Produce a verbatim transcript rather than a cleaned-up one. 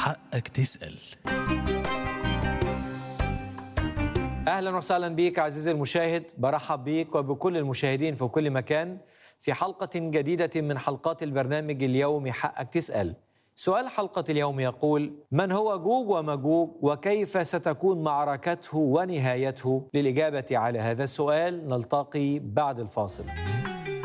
حقك تسأل. أهلا وسهلا بك عزيزي المشاهد، برحب بك وبكل المشاهدين في كل مكان في حلقة جديدة من حلقات البرنامج اليومي حقك تسأل. سؤال حلقة اليوم يقول: من هو جوج وماجوج وكيف ستكون معركته ونهايته؟ للإجابة على هذا السؤال نلتقي بعد الفاصل.